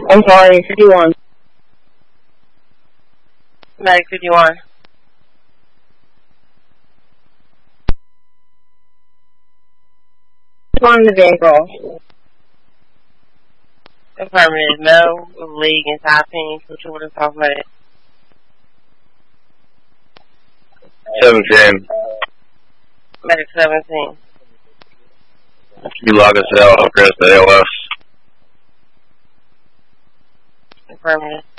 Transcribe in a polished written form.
I'm sorry, 51. Medic 51. On the vehicle. Affirmative. No league and top team. Put you with us off medic. 17. Medic 17. You log us out, Chris, the ALS. Affirmative.